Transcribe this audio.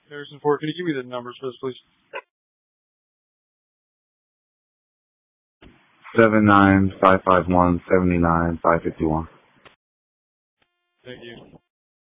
Harrison Ford. Can you give me the numbers for this, please? 79551 79 551. Thank you.